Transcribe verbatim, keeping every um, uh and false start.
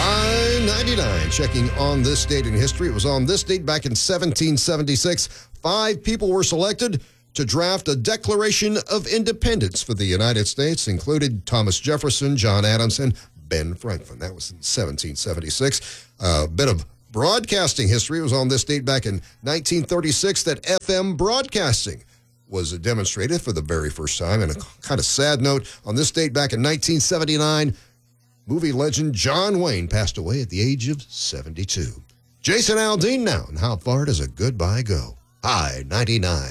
I ninety-nine, checking on this date in history. It was on this date back in seventeen seventy-six. Five people were selected to draft a Declaration of Independence for the United States, included Thomas Jefferson, John Adams, and Ben Franklin. That was in seventeen seventy-six. A bit of broadcasting history. It was on this date back in nineteen thirty-six that F M broadcasting was demonstrated for the very first time. And a kind of sad note, on this date back in nineteen seventy-nine, movie legend John Wayne passed away at the age of seventy-two. Jason Aldean now, and how far does a goodbye go? I ninety-nine.